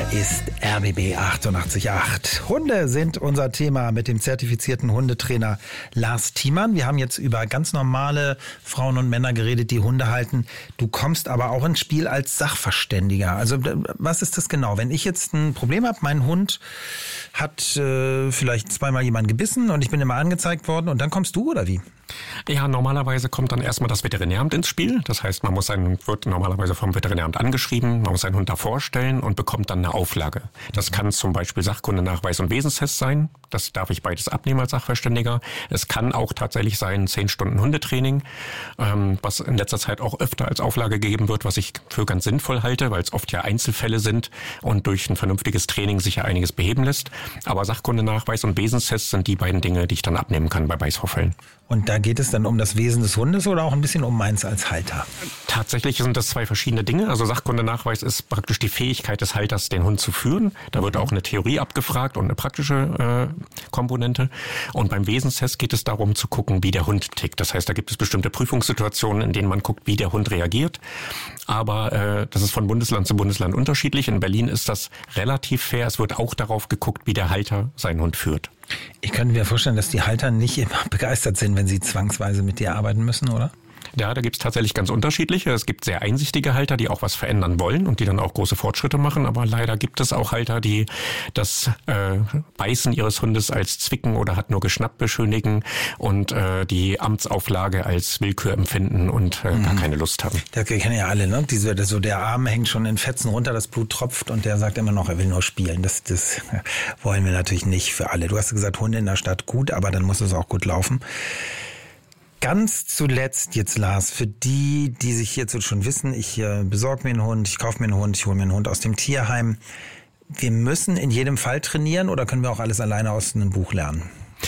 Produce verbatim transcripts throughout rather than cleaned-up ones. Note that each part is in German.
Hier ist R B B achtundachtzig Komma acht. Hunde sind unser Thema mit dem zertifizierten Hundetrainer Lars Thiemann. Wir haben jetzt über ganz normale Frauen und Männer geredet, die Hunde halten. Du kommst aber auch ins Spiel als Sachverständiger. Also was ist das genau? Wenn ich jetzt ein Problem habe, mein Hund hat äh, vielleicht zweimal jemanden gebissen und ich bin immer angezeigt worden und dann kommst du oder wie? Ja, normalerweise kommt dann erstmal das Veterinäramt ins Spiel. Das heißt, man muss seinen, wird normalerweise vom Veterinäramt angeschrieben, man muss seinen Hund da vorstellen und bekommt dann eine Auflage. Das kann zum Beispiel Sachkundenachweis und Wesenstest sein. Das darf ich beides abnehmen als Sachverständiger. Es kann auch tatsächlich sein zehn Stunden Hundetraining, ähm, was in letzter Zeit auch öfter als Auflage gegeben wird, was ich für ganz sinnvoll halte, weil es oft ja Einzelfälle sind und durch ein vernünftiges Training sicher einiges beheben lässt. Aber Sachkundenachweis und Wesenstest sind die beiden Dinge, die ich dann abnehmen kann bei Beißvorfällen. Und da geht es dann um das Wesen des Hundes oder auch ein bisschen um meins als Halter? Tatsächlich sind das zwei verschiedene Dinge. Also Sachkundenachweis ist praktisch die Fähigkeit des Halters, den Hund zu führen. Da wird auch eine Theorie abgefragt und eine praktische äh, Komponente. Und beim Wesenstest geht es darum zu gucken, wie der Hund tickt. Das heißt, da gibt es bestimmte Prüfungssituationen, in denen man guckt, wie der Hund reagiert. Aber äh, das ist von Bundesland zu Bundesland unterschiedlich. In Berlin ist das relativ fair. Es wird auch darauf geguckt, wie der Halter seinen Hund führt. Ich könnte mir vorstellen, dass die Halter nicht immer begeistert sind, wenn sie zwangsweise mit dir arbeiten müssen, oder? Ja, da gibt's tatsächlich ganz unterschiedliche. Es gibt sehr einsichtige Halter, die auch was verändern wollen und die dann auch große Fortschritte machen. Aber leider gibt es auch Halter, die das äh, Beißen ihres Hundes als Zwicken oder hat nur geschnappt beschönigen und äh, die Amtsauflage als Willkür empfinden und äh, mhm. gar keine Lust haben. Das kennen ja alle, ne? Diese, das, so der Arm hängt schon in Fetzen runter, das Blut tropft und der sagt immer noch, er will nur spielen. Das, das wollen wir natürlich nicht für alle. Du hast gesagt, Hunde in der Stadt gut, aber dann muss es auch gut laufen. Ganz zuletzt jetzt, Lars, für die, die sich jetzt schon wissen, ich äh, besorge mir einen Hund, ich kaufe mir einen Hund, ich hole mir einen Hund aus dem Tierheim. Wir müssen in jedem Fall trainieren oder können wir auch alles alleine aus einem Buch lernen?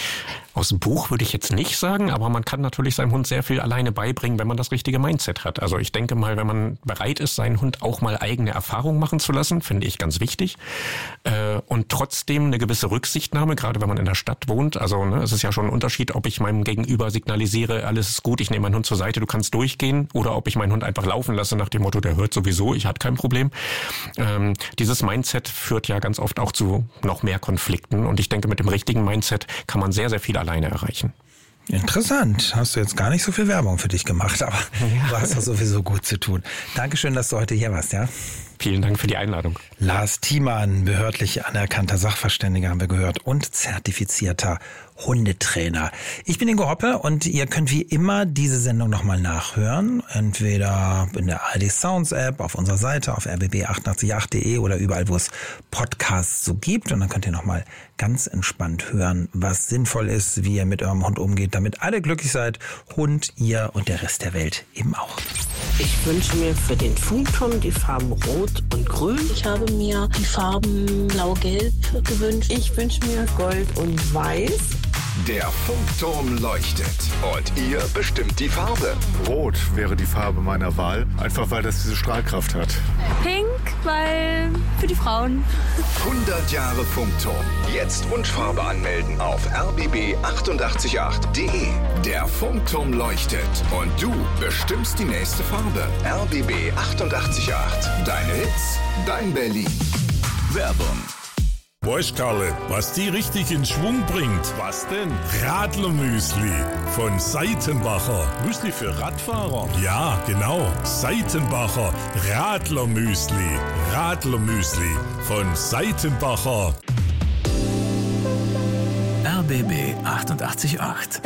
Aus dem Buch würde ich jetzt nicht sagen, aber man kann natürlich seinem Hund sehr viel alleine beibringen, wenn man das richtige Mindset hat. Also ich denke mal, wenn man bereit ist, seinen Hund auch mal eigene Erfahrungen machen zu lassen, finde ich ganz wichtig. Äh, und trotzdem eine gewisse Rücksichtnahme, gerade wenn man in der Stadt wohnt. Also ne, es ist ja schon ein Unterschied, ob ich meinem Gegenüber signalisiere, alles ist gut, ich nehme meinen Hund zur Seite, du kannst durchgehen, oder ob ich meinen Hund einfach laufen lasse nach dem Motto, der hört sowieso, ich habe kein Problem. Ähm, dieses Mindset führt ja ganz oft auch zu noch mehr Konflikten. Und ich denke, mit dem richtigen Mindset kann man sehr, sehr viel alleine erreichen. Interessant. Hast du jetzt gar nicht so viel Werbung für dich gemacht, aber ja. Du hast doch sowieso gut zu tun. Dankeschön, dass du heute hier warst, ja? Vielen Dank für die Einladung. Lars Thiemann, behördlich anerkannter Sachverständiger, haben wir gehört, und zertifizierter Hundetrainer. Ich bin Ingo Hoppe und ihr könnt wie immer diese Sendung nochmal nachhören. Entweder in der A R D Sounds App, auf unserer Seite, auf r b b achtundachtzig Komma acht punkt de oder überall, wo es Podcasts so gibt. Und dann könnt ihr nochmal ganz entspannt hören, was sinnvoll ist, wie ihr mit eurem Hund umgeht, damit alle glücklich seid. Hund, ihr und der Rest der Welt eben auch. Ich wünsche mir für den Funkturm die Farben Rot und Grün. Ich habe mir die Farben Blau-Gelb gewünscht. Ich wünsche mir Gold und Weiß. Der Funkturm leuchtet und ihr bestimmt die Farbe. Rot wäre die Farbe meiner Wahl, einfach weil das diese Strahlkraft hat. Pink, weil für die Frauen. hundert Jahre Funkturm. Jetzt Wunschfarbe anmelden auf r b b achtundachtzig Komma acht punkt de. Der Funkturm leuchtet und du bestimmst die nächste Farbe. r b b achtundachtzig Komma acht. Deine Hits, dein Berlin. Werbung. Weißt Karle, was die richtig in Schwung bringt? Was denn? Radlermüsli von Seitenbacher. Müsli für Radfahrer? Ja, genau. Seitenbacher Radlermüsli. Radlermüsli von Seitenbacher. R B B achtundachtzig Komma acht